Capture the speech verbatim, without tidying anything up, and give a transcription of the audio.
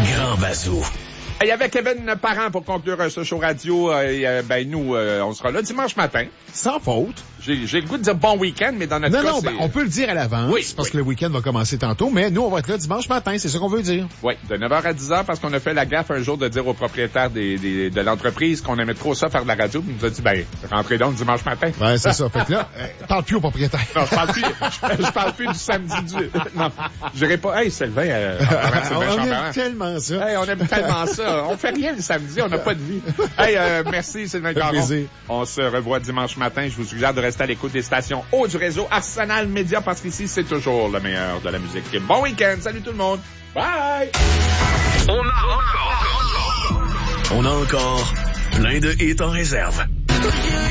Grand Bazou. Il y avait Kevin Parent pour conclure ce show radio. Euh, ben nous, euh, on sera là dimanche matin. Sans faute. J'ai, j'ai le goût de dire bon week-end, mais dans notre non, cas, non, c'est... ben, on peut le dire à l'avance, oui, parce oui. que le week-end va commencer tantôt, mais nous, on va être là dimanche matin, c'est ça qu'on veut dire. Oui, de neuf heures à dix heures, parce qu'on a fait la gaffe un jour de dire au propriétaire des, des, de l'entreprise qu'on aimait trop ça faire de la radio, puis il nous a dit, ben, rentrez donc dimanche matin. Ouais, c'est ça. Fait que là, euh, parle plus au propriétaire. Non, je parle plus, je, je parle plus du samedi du... Non, je dirais pas, hey, Sylvain, euh, on aime tellement ça. Hey, on aime tellement ça. On fait rien le samedi, on n'a pas de vie. Hey, euh, merci Sylvain Caron. On se revoit dimanche matin. Je vous suggère de rester à l'écoute des stations haut du réseau Arsenal Média, parce qu'ici, c'est toujours le meilleur de la musique. Bon week-end. Salut tout le monde. Bye! On a encore, on a encore plein de hits en réserve.